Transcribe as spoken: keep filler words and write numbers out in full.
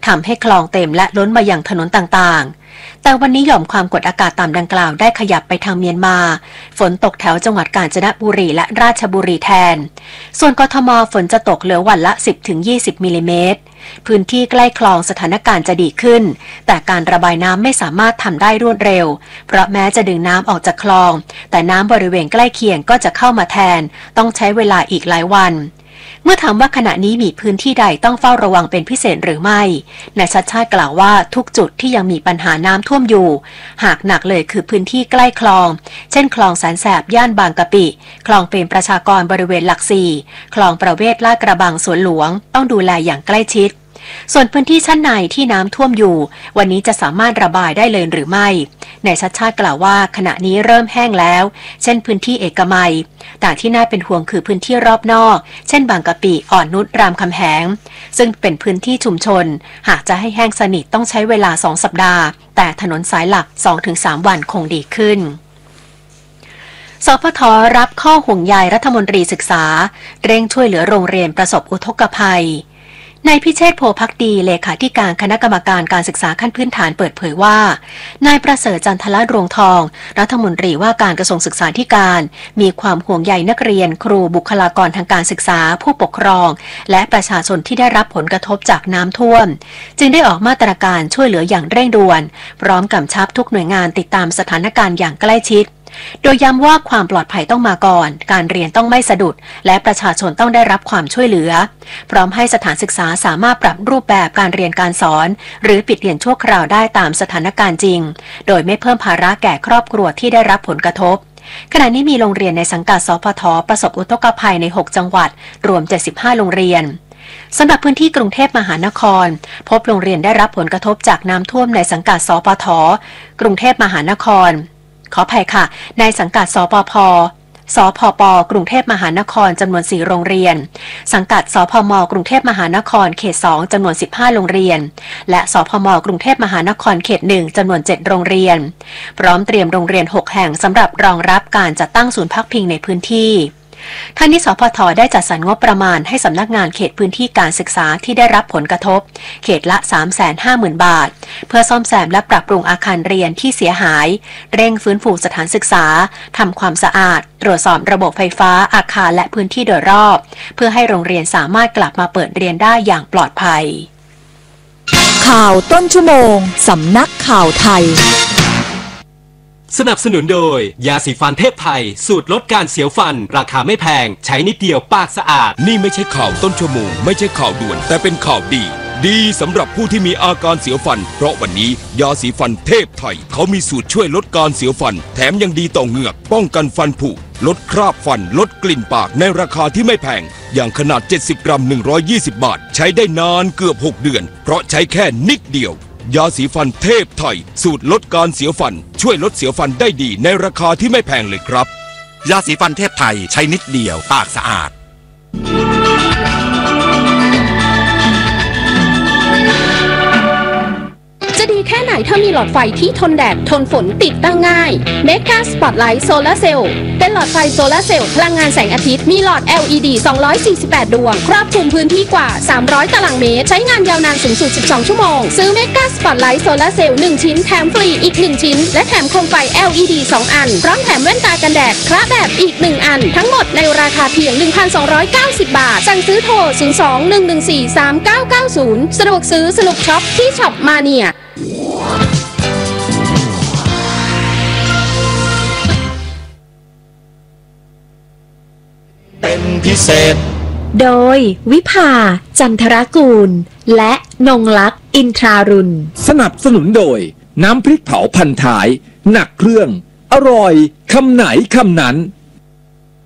ทำให้คลองเต็มและล้นมาอย่างถนนต่างๆแต่วันนี้หย่อมความกดอากาศต่ำดังกล่าวได้ขยับไปทางเมียนมาฝนตกแถวจังหวัดกาญจนบุรีและราชบุรีแทนส่วนกทมฝนจะตกเหลือวันละ สิบถึงยี่สิบ มิลลิเมตรพื้นที่ใกล้คลองสถานการณ์จะดีขึ้นแต่การระบายน้ำไม่สามารถทำได้รวดเร็วเพราะแม้จะดึงน้ำออกจากคลองแต่น้ำบริเวณใกล้เคียงก็จะเข้ามาแทนต้องใช้เวลาอีกหลายวันเมื่อถามว่าขณะนี้มีพื้นที่ใดต้องเฝ้าระวังเป็นพิเศษหรือไม่นายชัชชาติกล่าวว่าทุกจุดที่ยังมีปัญหาน้ำท่วมอยู่หากหนักเลยคือพื้นที่ใกล้คลองเช่นคลองแสนแสบย่านบางกะปิคลองเปรมประชากรบริเวณหลักสี่คลองประเวศลาดกระบังสวนหลวงต้องดูแลอย่างใกล้ชิดส่วนพื้นที่ชั้นในที่น้ำท่วมอยู่วันนี้จะสามารถระบายได้เลยหรือไม่นายชัชชาติกล่าวว่าขณะนี้เริ่มแห้งแล้วเช่นพื้นที่เอกมัยแต่ที่น่าเป็นห่วงคือพื้นที่รอบนอกเช่นบางกะปิอ่อนนุชรามคำแหงซึ่งเป็นพื้นที่ชุมชนหากจะให้แห้งสนิทต้องใช้เวลาสองสัปดาห์แต่ถนนสายหลัก สองถึงสาม วันคงดีขึ้นสพท.รับข้อห่วงใยรัฐมนตรีศึกษาเร่งช่วยเหลือโรงเรียนประสบอุทกภัยนายพิเชษฐ์โพภักดีเลขาธิการคณะกรรมการการศึกษาขั้นพื้นฐานเปิดเผยว่านายประเสริฐจันทละดวงทองรัฐมนตรีว่าการกระทรวงศึกษาธิการมีความห่วงใยนักเรียนครูบุคลากรทางการศึกษาผู้ปกครองและประชาชนที่ได้รับผลกระทบจากน้ำท่วมจึงได้ออกมาตรการช่วยเหลืออย่างเร่งด่วนพร้อมกำชับทุกหน่วยงานติดตามสถานการณ์อย่างใกล้ชิดโดยย้ำว่าความปลอดภัยต้องมาก่อนการเรียนต้องไม่สะดุดและประชาชนต้องได้รับความช่วยเหลือพร้อมให้สถานศึกษาสามารถปรับรูปแบบการเรียนการสอนหรือปิดเรียนชั่วคราวได้ตามสถานการณ์จริงโดยไม่เพิ่มภาระแก่ครอบครัวที่ได้รับผลกระทบขณะนี้มีโรงเรียนในสังกัดสพท.ประสบอุทกภัยในหกจังหวัดรวมเจ็ดสิบห้าโรงเรียนสำหรับพื้นที่กรุงเทพมหานครพบโรงเรียนได้รับผลกระทบจากน้ำท่วมในสังกัดสพท.กรุงเทพมหานครขออภัยค่ะในสังกัดสปภ.สพป.กรุงเทพมหานครจำนวนสี่โรงเรียนสังกัดสพม.กรุงเทพมหานครเขตสองจำนวนสิบห้าโรงเรียนและสพม.กรุงเทพมหานครเขตหนึ่งจำนวนเจ็ดโรงเรียนพร้อมเตรียมโรงเรียนหกแห่งสำหรับรองรับการจัดตั้งศูนย์พักพิงในพื้นที่ทางนี้สพท.ได้จัดสรรงบประมาณให้สำนักงานเขตพื้นที่การศึกษาที่ได้รับผลกระทบเขตละ สามแสนห้าหมื่น บาทเพื่อซ่อมแซมและปรับปรุงอาคารเรียนที่เสียหายเร่งฟื้นฟูสถานศึกษาทำความสะอาดตรวจสอบระบบไฟฟ้าอาคารและพื้นที่โดยรอบเพื่อให้โรงเรียนสามารถกลับมาเปิดเรียนได้อย่างปลอดภัยข่าวต้นชั่วโมงสำนักข่าวไทยสนับสนุนโดยยาสีฟันเทพไทยสูตรลดการเสียวฟันราคาไม่แพงใช้นิดเดียวปากสะอาดนี่ไม่ใช่ข่าวต้นชั่วโมงไม่ใช่ข่าวด่วนแต่เป็นข่าวดีดีสำหรับผู้ที่มีอาการเสียวฟันเพราะวันนี้ยาสีฟันเทพไทยเขามีสูตรช่วยลดการเสียวฟันแถมยังดีต่อเหงือกป้องกันฟันผุลดคราบฟันลดกลิ่นปากในราคาที่ไม่แพงอย่างขนาดเจ็ดสิบกรัมหนึ่งร้อยยี่สิบบาทใช้ได้นานเกือบหกเดือนเพราะใช้แค่นิดเดียวยาสีฟันเทพไทยสูตรลดการเสียวฟันช่วยลดเสียวฟันได้ดีในราคาที่ไม่แพงเลยครับยาสีฟันเทพไทยใช้นิดเดียวปากสะอาดจะดีแค่ไหนถ้ามีหลอดไฟที่ทนแดดทนฝนติดตั้งง่าย Mega Spotlight Solar Cell เป็นหลอดไฟโซลาร์เซลล์พลังงานแสงอาทิตย์มีหลอด แอล อี ดี สองร้อยสี่สิบแปด ดวงครอบคลุมพื้นที่กว่าสามร้อยตารางเมตรใช้งานยาวนานสูงสุดสิบสองชั่วโมงซื้อ Mega Spotlight Solar Cell หนึ่งชิ้นแถมฟรีอีกหนึ่งชิ้นและแถมโคมไฟ แอล อี ดี สองอันพร้อมแถมแว่นตากันแดดคละแบบอีกหนึ่งอันทั้งหมดในราคาเพียง หนึ่งพันสองร้อยเก้าสิบ บาทสั่งซื้อโทรศูนย์ สอง หนึ่ง หนึ่ง สี่ สาม เก้า เก้า ศูนย์สะดวกซื้อสนุกช็อปที่ช็อปมาเนียเป็นพิเศษโดยวิภาจันทรกูลและนงลักษณ์อินทรารุณสนับสนุนโดยน้ำพริกเผาพันท้ายหนักเครื่องอร่อยคำไหนคำนั้น